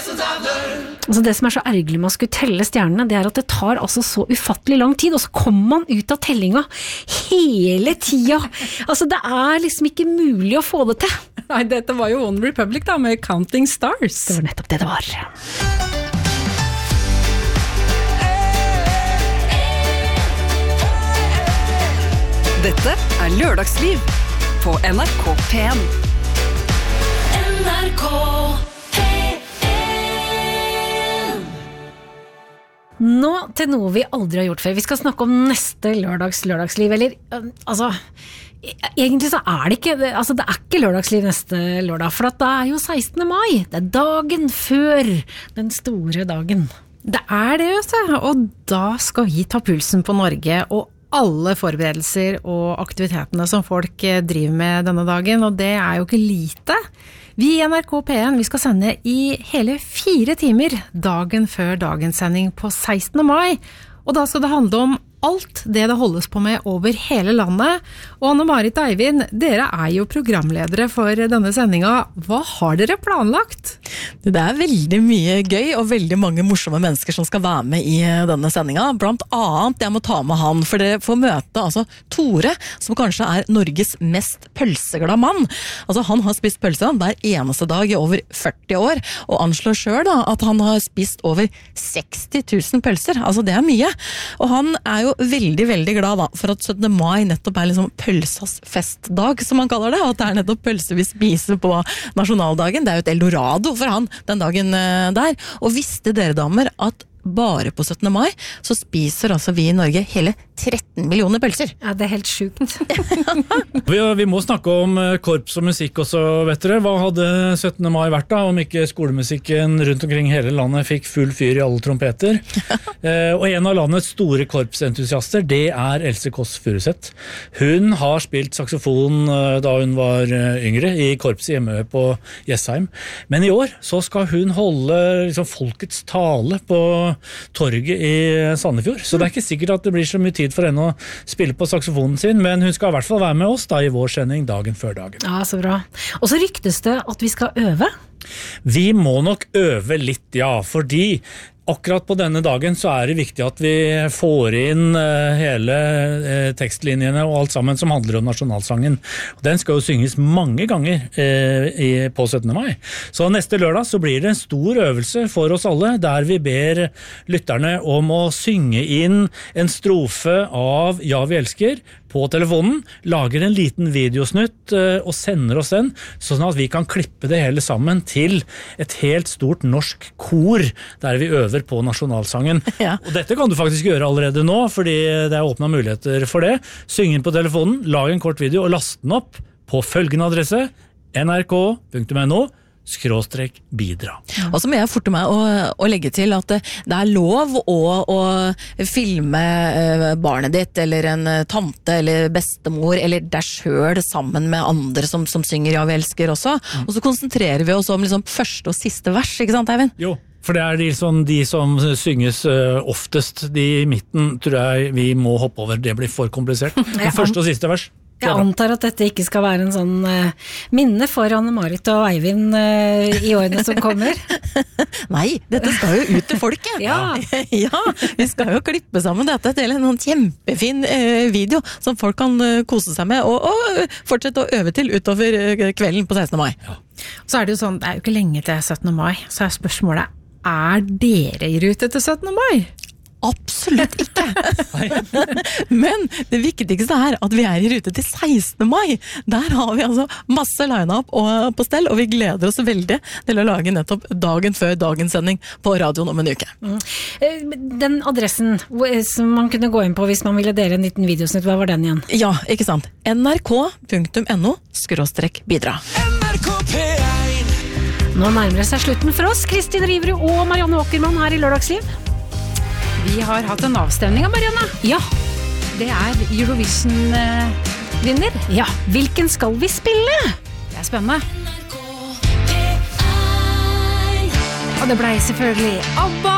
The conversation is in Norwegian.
Altså det som så ergerlig med å skulle telle stjernene, det at det tar altså så ufattelig lang tid, og så kommer man ut av tellinga hele tida. Altså det liksom ikke mulig å få det til. Nei, dette var jo One Republic da, med Counting Stars. Det var nettopp det var. Dette Lørdagsliv på NRK P1. NRK Nå til noe vi aldri har gjort før. Vi skal snakke om neste lørdagsliv, eller altså egentlig så det ikke, altså det ikke lørdagsliv neste lørdag, for det jo 16. mai. Det dagen før den store dagen. Det det, og da skal vi ta pulsen på Norge og alle forberedelser og aktivitetene som folk driver med denne dagen, og det jo ikke lite. Vi I NRK P1 vi skal sende I hele 4 timer dagen før dagens sending på 16. mai, og da skal det handle om alt det holdes på med over hele landet. Og Anne-Marit og Eivind, dere jo programledere for denne sendinga. Hva har dere planlagt? Det veldig mye gøy og veldig mange morsomme mennesker som skal være med I denne sendinga. Blant annet, jeg må ta med han, for dere får møte altså Tore, som kanskje Norges mest pølseglade mann. Altså han har spist pølse hver eneste dag I over 40 år, og anslår selv da, at han har spist over 60 000 pølser. Altså det mye. Og han jo veldig, veldig glad da, for at 17. mai nettopp liksom pølsas festdag, som man kaller det, og at det nettopp pølse vi spiser på nasjonaldagen. Det jo et eldorado for han den dagen der. Og visste dere damer at bare på 17. mai så spiser altså vi I Norge hele 13 millioner pølser. Ja, det helt sjukt. Vi må snakke om korps og musikk også, vet dere. Hva hadde 17. mai vært da, om ikke skolemusikken rundt omkring hele landet fikk full fyr I alle trompeter? Og en av landets store korpsentusiaster, det Else Kåss Furuseth. Hun har spilt saksofon da hun var yngre I korpset hjemme på Jessheim. Men I år så skal hun holde liksom, folkets tale på torget I Sandefjord. Så det ikke sikkert at det blir så mye tid for henne å spille på saksofonen sin, men hun skal I hvert fall være med oss da I vår sending dagen før dagen. Ja, så bra. Og så ryktes det at vi skal øve. Vi må nok øve litt, ja, fordi akkurat på denne dagen så det viktig at vi får inn hele tekstlinjene og alt sammen som handler om nasjonalsangen. Den skal jo synges mange ganger på 17. mai. Så neste lørdag så blir det en stor øvelse for oss alle, der vi ber lytterne om å synge inn en strofe av Ja, vi elsker på telefonen, lager en liten videosnutt og sender oss den, sånn at vi kan klippe det hele sammen til et helt stort norsk kor, der vi øver på nasjonalsangen. Ja. Og dette kan du faktisk gjøre allerede nå, fordi det åpnet muligheter for det. Syng inn på telefonen, lag en kort video og last den opp på følgende adresse nrk.no /bidra. Og så må jeg forte meg å legge til at det lov å filme barnet ditt, eller en tante, eller bestemor, eller deg selv sammen med andre som synger Ja, vi elsker også. Og så konsentrerer vi oss om liksom første og siste vers, ikke sant, Eivind? Jo. For det de som synges oftest, de I midten tror jeg vi må hoppe over, det blir for komplisert. Første og siste vers. Jeg antar at dette ikke skal være en sånn minne for Anne-Marit og Eivind I årene som kommer. Nei, dette skal jo ut til folket. Ja. Ja, vi skal jo klippe sammen dette til en kjempefin video som folk kan kose seg med og fortsette å øve til utover kvelden på 16. mai. Ja. Så det jo sånn, det jo ikke lenge til 17. mai, så spørsmålet, dere I rute til 17. mai? Absolutt ikke. Men det viktigste at vi I rute til 16. mai. Der har vi altså masse line-up på stell, og vi gleder oss veldig til å lage nettopp dagen før dagens sending på radioen om en uke. Den adressen som man kunne gå inn på hvis man ville dele en liten videosnutt, hva var den igjen? Ja, ikke sant? nrk.no /bidra. NRK P1. Nå nærmer det seg slutten for oss, Kristin Riverud og Marianne Åkermann her I Lørdagsliv. Vi har hatt en avstemning av Marianne. Ja. Det Eurovision-vinner. Ja, hvilken skal vi spille? Det spennende. Og det ble selvfølgelig ABBA